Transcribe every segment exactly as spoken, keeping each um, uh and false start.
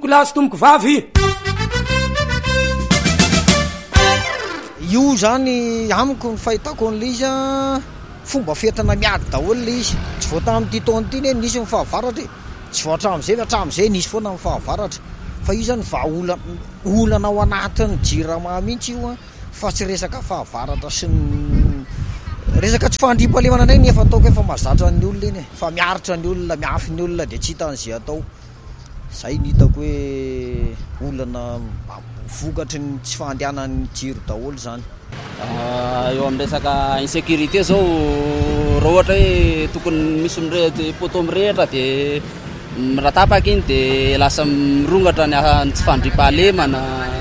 tomboko lahy sy tomboko vavy. Io zany amiko ny fahitako an'le izy fomba fetana miady daholo le izy. Tsy voata amin'ity taona ity ne nisy ny fahavaratra, tsy voatra amin'izay fa hatramin'izay nisy foana amin'ny fahavaratra. Fa io zany vahaolana olana ao anatin'ny jirama mihitsy io fa tsy resaka fahavaratra sy ny resaka tsy fandriam-pahalemana ndray nefa ataoko efa mahazatra ny olona iny fa miaritra ny olona, miafy ny olona dia tsy hitan'izay atao. Zay ny hitako hoe olana vokatry ny tsy fahandehanan'ny jiro daholo zany. Eo amin'ny resaka insécurité zao raha ohatra hoe tokony misy mirehitra poto mirehitra dia miratapaka iny dia lasa mirongatra ny tsy fandriam-pahalemana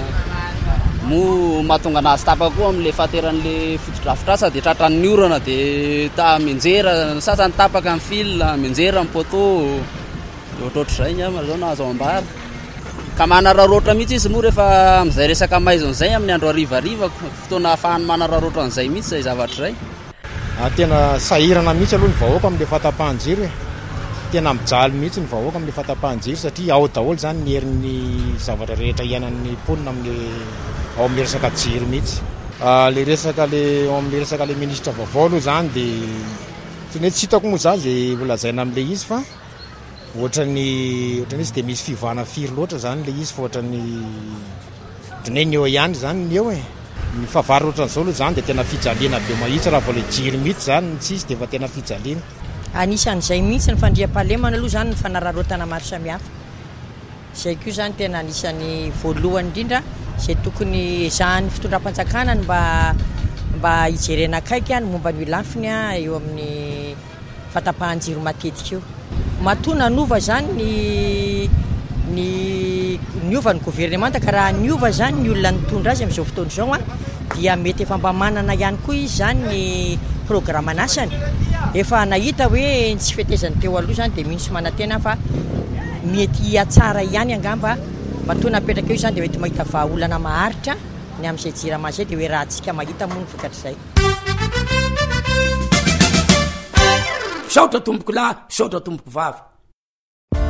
mo mahatonga anazy tapaka koa amin'ilay fahateran'ilay fotodrafitrasa dia tratran'ny orana dia ta menjera sasany tapaka ny fil menjera ny poto ohatrohatr'izay ny ama zao nahazo ambara ka manararoatra mihitsy izy moa rehefa amin'izay resaka maizon'izay amin'ny andro harivariva fotoana ahafahany manararoatra an'izay mihitsy izay zavatra izay. Tena sahirana mihitsy aloha ny vahoaka amin'ilay fahatapahan-jiro e. Tena mijaly mihitsy ny vahoaka amin'ilay fahatapahan-jiro satria ao daholo zany ny herin'ny zavatra rehetra iainan'ny mponina amin'ilay ao amin'ny resaka jiro mihitsy. Le resaka le ao amin'ny resaka le ministra vaovao aloha zany dia tsy ne tsy hitako moa zany izay volazaina amin'ilay izy fa ohatrany ohatrany izy dia misy fivana firy loatra zany le izy fa ohatrany ohatrany hoe ny eo ihany zany ny eo e. Ny fahavary ohatran'izao aloha zany dia tena fijaliana be mahitsy raha vao le jiro mihitsy zany ny tsisy dia efa tena fijaliana. Anisan'izay mihitsy ny fandriam-pahalemana aloha zany ny fanararotana maro samihafa. Izay koa zany tena anisan'ny voalohany indrindra izay tokony ezahan'ny fitondram-panjakana mba mba hijerena akaiky ny momba ny lafiny eo amin'ny fahatapahan-jiro matetika io. Matona nova zany ny ny niovan'ny gouvernemanta ka raha niova zany ny olona nitondra azy amin'izao fotoana izao a dia mety efa mba manana ihany koa izy zany ny programme anasany. Efa nahita hoe tsy fetezany teo aloha zany dia mihintsy manantena fa mety atsara ihany angamba matona apetraka eo zany dia mety mahita vahaolana maharitra ny amin'izay jirama izay dia hoe raha antsika mahita moa ny vokatr'izay. Saotra tomboko lahy, saotra tomboko vavy.